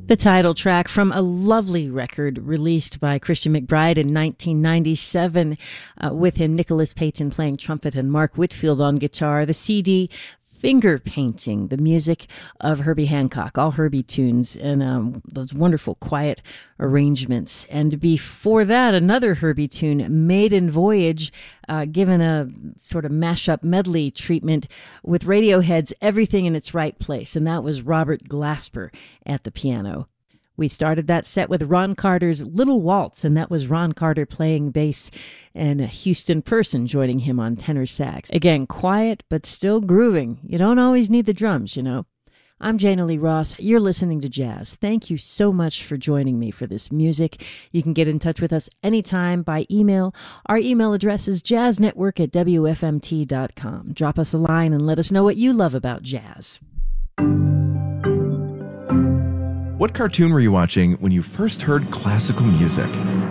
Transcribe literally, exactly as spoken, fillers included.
The title track from a lovely record released by Christian McBride in nineteen ninety-seven, uh, with him, Nicholas Payton playing trumpet and Mark Whitfield on guitar. The C D, Finger Painting, the music of Herbie Hancock, all Herbie tunes, and um, those wonderful quiet arrangements. And before that, another Herbie tune, Maiden Voyage, uh, given a sort of mashup medley treatment with Radiohead's Everything in Its Right Place, and that was Robert Glasper at the piano. We started that set with Ron Carter's Little Waltz, and that was Ron Carter playing bass and Houston Person joining him on tenor sax. Again, quiet, but still grooving. You don't always need the drums, you know. I'm Jana Lee Ross. You're listening to Jazz. Thank you so much for joining me for this music. You can get in touch with us anytime by email. Our email address is jazznetwork at w f m t dot com. Drop us a line and let us know what you love about jazz. What cartoon were you watching when you first heard classical music?